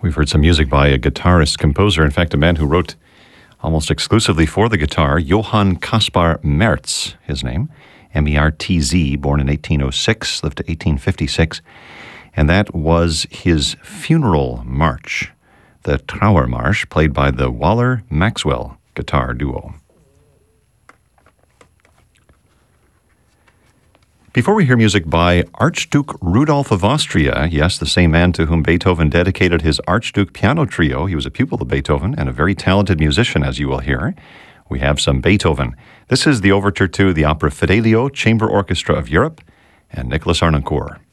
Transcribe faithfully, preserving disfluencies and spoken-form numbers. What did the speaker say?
We've heard some music by a guitarist, composer, in fact, a man who wrote almost exclusively for the guitar, Johann Caspar Merz, his name, M E R T Z, born in eighteen oh six, lived to eighteen fifty-six, and that was his funeral march, the Trauermarsch, played by the Waller-Maxwell guitar duo. Before we hear music by Archduke Rudolph of Austria, yes, the same man to whom Beethoven dedicated his Archduke Piano Trio. He was a pupil of Beethoven and a very talented musician, as you will hear. We have some Beethoven. This is the overture to the opera Fidelio, Chamber Orchestra of Europe, and Nicholas Harnoncourt.